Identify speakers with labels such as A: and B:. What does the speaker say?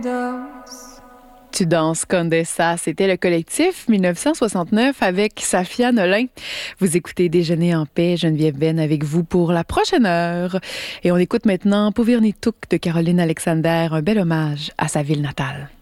A: Tu danses Condessa, c'était le collectif 1969 avec Safia Nolin. Vous écoutez Déjeuner en paix, Geneviève Ben avec vous pour la prochaine heure. Et on écoute maintenant Povirnitouk de Caroline Alexander, un bel hommage à sa ville natale.